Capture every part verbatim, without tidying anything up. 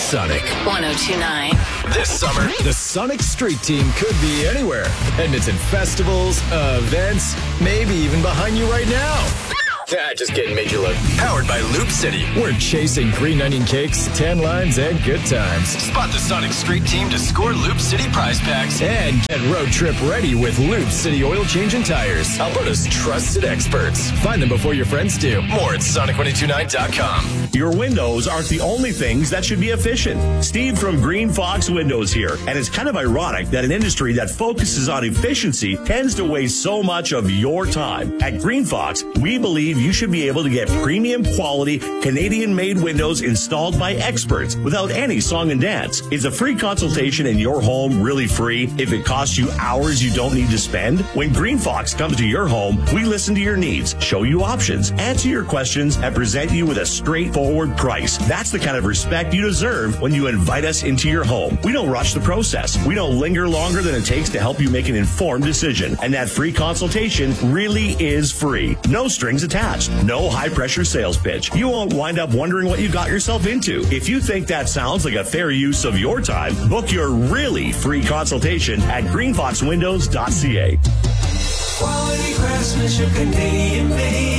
Sonic. one oh two point nine. This summer, the Sonic Street Team could be anywhere. And it's in festivals, events, maybe even behind you right now. Ah, just kidding, made you look. Powered by Loop City. We're chasing green onion cakes, tan lines, and good times. Spot the Sonic Street Team to score Loop City prize packs. And get road trip ready with Loop City oil change and tires. Alberta's trusted experts. Find them before your friends do. More at Sonic one oh two nine dot com. Your windows aren't the only things that should be efficient. Steve from Green Fox Windows here. And it's kind of ironic that an industry that focuses on efficiency tends to waste so much of your time. At Green Fox, we believe you should be able to get premium quality Canadian-made windows installed by experts without any song and dance. Is a free consultation in your home really free if it costs you hours you don't need to spend? When Green Fox comes to your home, we listen to your needs, show you options, answer your questions, and present you with a straightforward price. That's the kind of respect you deserve when you invite us into your home. We don't rush the process. We don't linger longer than it takes to help you make an informed decision. And that free consultation really is free. No strings attached. No high-pressure sales pitch. You won't wind up wondering what you got yourself into. If you think that sounds like a fair use of your time, book your really free consultation at green fox windows dot c a. Quality craftsmanship, Canadian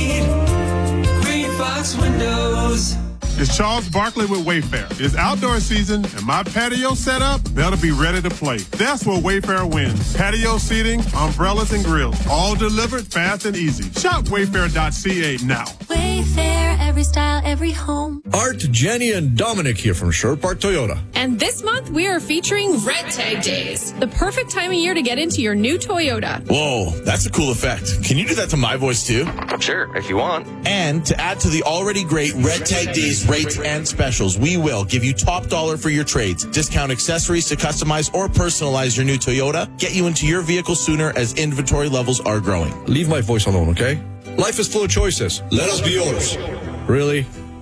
made. Green Fox Windows. It's Charles Barkley with Wayfair. It's outdoor season, and my patio setup better be ready to play. That's where Wayfair wins. Patio seating, umbrellas, and grills. All delivered fast and easy. Shop wayfair dot c a now. Wayfair, every style, every home. Art, Jenny, and Dominic here from Sherwood Park Toyota. And this month, we are featuring Red Tag Days, the perfect time of year to get into your new Toyota. Whoa, that's a cool effect. Can you do that to my voice, too? Sure, if you want. And to add to the already great Red Tag Days rates and specials, we will give you top dollar for your trades, discount accessories to customize or personalize your new Toyota, get you into your vehicle sooner as inventory levels are growing. Leave my voice alone, okay? Life is full of choices. Let us be yours. Really?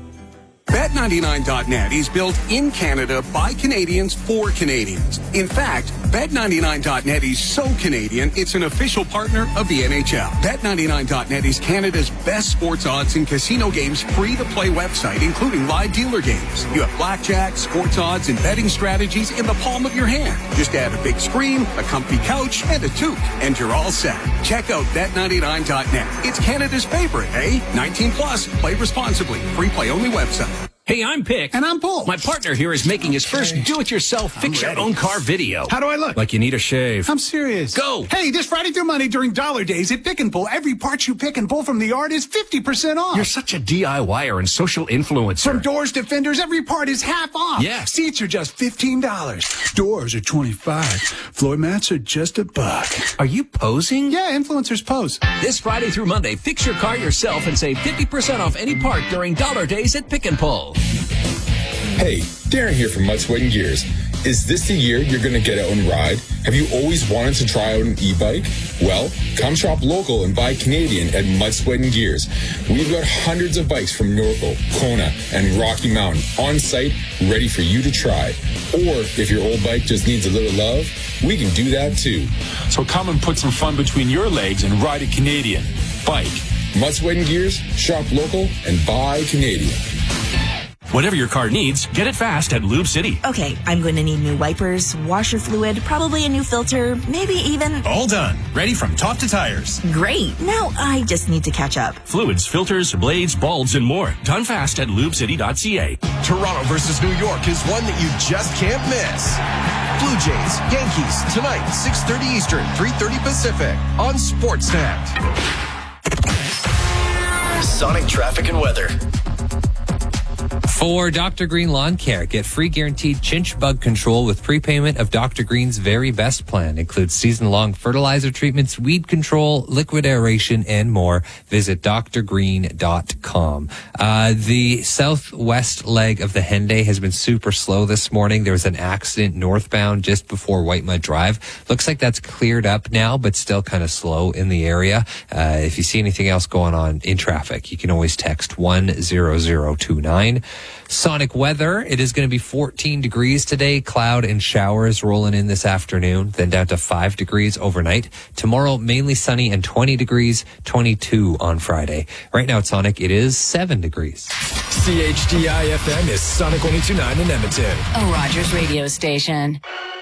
Bet ninety-nine dot net is built in Canada by Canadians for Canadians. In fact, Bet ninety-nine dot net is so Canadian, it's an official partner of the N H L. Bet ninety-nine dot net is Canada's best sports odds and casino games free-to-play website, including live dealer games. You have blackjack, sports odds, and betting strategies in the palm of your hand. Just add a big screen, a comfy couch, and a toque, and you're all set. Check out Bet ninety-nine dot net. It's Canada's favorite, eh? nineteen plus. Play responsibly. Free play only website. Hey, I'm Pick. And I'm Paul. My partner here is making his first do-it-yourself fix-your-own-car video. How do I look? Like you need a shave. I'm serious. Go! Hey, this Friday through Monday during Dollar Days at Pick and Pull, every part you pick and pull from the yard is fifty percent off. You're such a DIYer and social influencer. From doors to fenders, every part is half off. Yeah. Seats are just fifteen dollars. Doors are twenty-five dollars. Floor mats are just a buck. Are you posing? Yeah, influencers pose. This Friday through Monday, fix your car yourself and save fifty percent off any part during Dollar Days at Pick and Pull. Hey, Darren here from Mud, Sweat and Gears. Is this the year you're going to get out and ride? Have you always wanted to try out an e-bike? Well, come shop local and buy Canadian at Mud, Sweat and Gears. We've got hundreds of bikes from Norco, Kona, and Rocky Mountain on site, ready for you to try. Or if your old bike just needs a little love, we can do that too. So come and put some fun between your legs and ride a Canadian bike. Mud, Sweat and Gears, shop local, and buy Canadian. Whatever your car needs, get it fast at Lube City. Okay, I'm going to need new wipers, washer fluid, probably a new filter, maybe even... All done. Ready from top to tires. Great. Now I just need to catch up. Fluids, filters, blades, bulbs, and more. Done fast at lube city dot c a. Toronto versus New York is one that you just can't miss. Blue Jays, Yankees, tonight, six thirty Eastern, three thirty Pacific, on Sportsnet. Sonic traffic and weather. For Doctor Green Lawn Care, get free guaranteed chinch bug control with prepayment of Doctor Green's very best plan. Includes season-long fertilizer treatments, weed control, liquid aeration, and more. Visit d r green dot com. Uh, the southwest leg of the Henday has been super slow this morning. There was an accident northbound just before White Mud Drive. Looks like that's cleared up now, but still kind of slow in the area. Uh, if you see anything else going on in traffic, you can always text one zero zero two nine. Sonic weather, it is going to be fourteen degrees today. Cloud and showers rolling in this afternoon, then down to five degrees overnight. Tomorrow, mainly sunny and twenty degrees, twenty-two on Friday. Right now at Sonic, it is seven degrees. C H D I F M is Sonic one oh two point nine in Edmonton. A Rogers radio station.